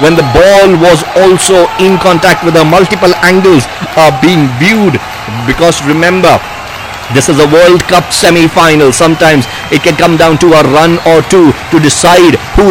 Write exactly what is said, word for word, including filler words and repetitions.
when the ball was also in contact with the multiple angles are being viewed, because remember, this is a World Cup semi-final. Sometimes it can come down to a run or two to decide who